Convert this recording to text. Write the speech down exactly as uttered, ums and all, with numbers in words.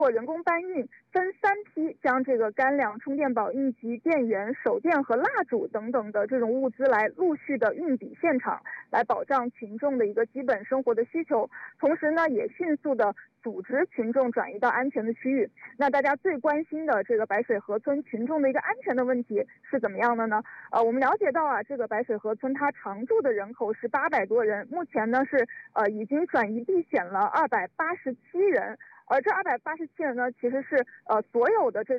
或人工搬运，分三批将这个干粮、充电宝、应急电源、手电和蜡烛等等的这种物资来陆续的运抵现场，来保障群众的一个基本生活的需求。同时呢，也迅速的组织群众转移到安全的区域。那大家最关心的这个白水河村群众的一个安全的问题是怎么样的呢？呃，我们了解到啊，这个白水河村它常住的人口是八百多人，目前呢是呃已经转移避险了二百八十七人。而这二百八十七人呢，其实是呃所有的这种